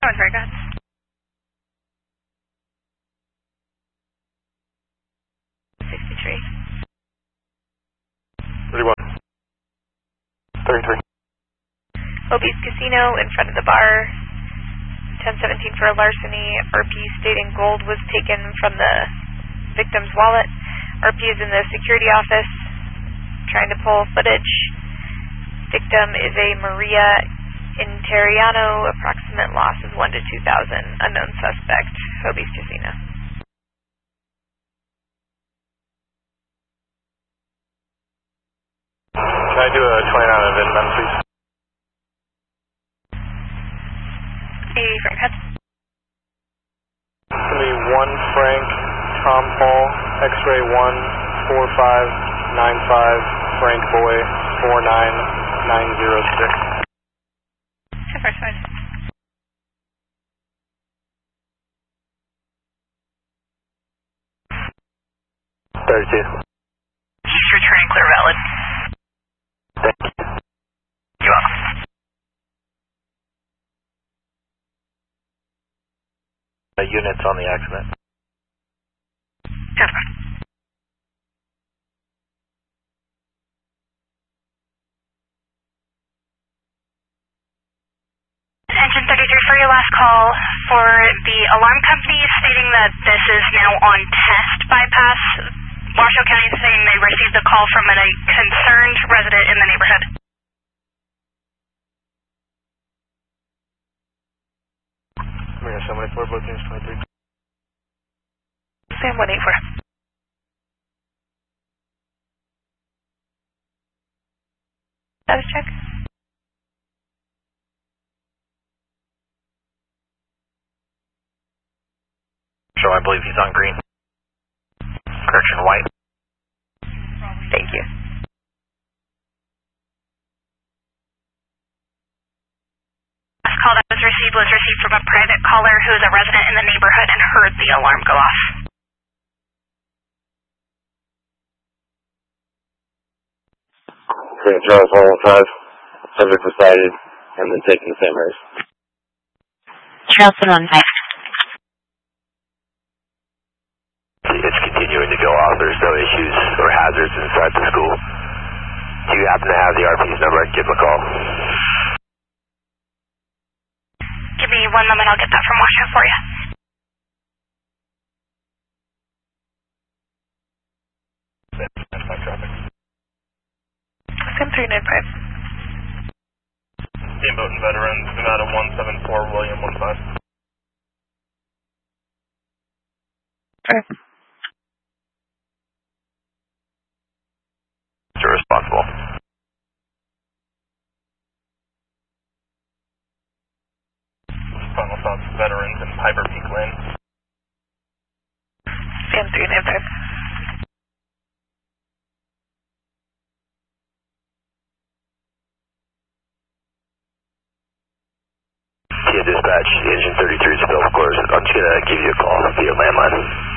Oh, sorry, go ahead. 63. 31. 33. Obie's Casino in front of the bar. 1017 for a larceny. RP stating gold was taken from the victim's wallet. RP is in the security office trying to pull footage. Victim is a Maria Interiano. Approximate loss is 1 to 2,000. Unknown suspect. Obie's Casino. Can I do a 29 of inbound, please? A Frank Hudson. It's going to be 1 Frank, Tom Paul, X-ray 14595, Frank Boy 49906. First side. Returning clear valid. Thank you. You're welcome. Units on the accident. Yes, Engine 33 for your last call for the alarm company stating that this is now on test bypass. Washoe County is saying they received a call from a concerned resident in the neighborhood. Marina 784, both units 23. Sam 184. Status check. So I believe he's on green. Correction, white. Thank you. Last call that was received from a private caller who is a resident in the neighborhood and heard the alarm go off. St. Charles 115, subject was cited and then taken to St. Mary's. Charleston 15. It's continuing to go off. There's no issues or hazards inside the school. Do you happen to have the RP's number? Give him a call. Give me 1 moment, I'll get that from Washoe for you. Sim 395. Steamboat and Veterans, Nevada 174, William 15. Sure. You're responsible. Final thoughts, Veterans and Piper Peak Lane. Sam 395. Yeah, dispatch, engine 33 is still, of course. I'm just going to give you a call via landline.